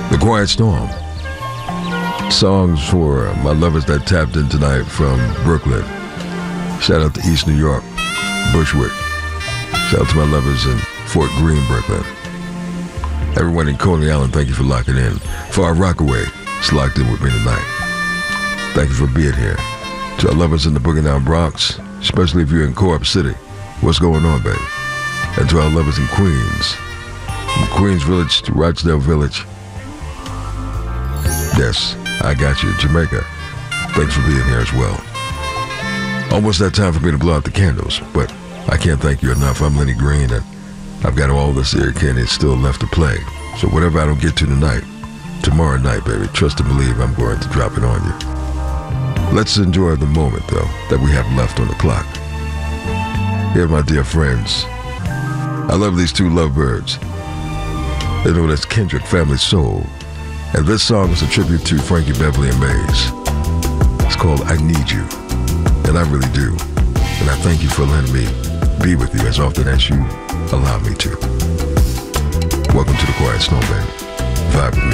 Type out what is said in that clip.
The Quiet Storm. Songs for my lovers that tapped in tonight from Brooklyn. Shout out to East New York, Bushwick. Shout out to my lovers in Fort Greene, Brooklyn. Everyone in Coney Island, thank you for locking in. Far Rockaway is locked in with me tonight. Thank you for being here. To our lovers in the Boogie Down Bronx, especially if you're in Co-op City, what's going on, baby? And to our lovers in Queens, from Queens Village to Rochdale Village. Yes, I got you. Jamaica, thanks for being here as well. Almost that time for me to blow out the candles, but I can't thank you enough. I'm Lenny Green, and I've got all this ear candy still left to play. So whatever I don't get to tonight, tomorrow night, baby, trust and believe I'm going to drop it on you. Let's enjoy the moment, though, that we have left on the clock. Here, my dear friends, I love these two lovebirds. They're known as Kendrick Family Soul. And this song is a tribute to Frankie Beverly and Maze. It's called I Need You. And I really do. And I thank you for letting me be with you as often as you allow me to. Welcome to the Quiet Storm, baby. Vibe with me.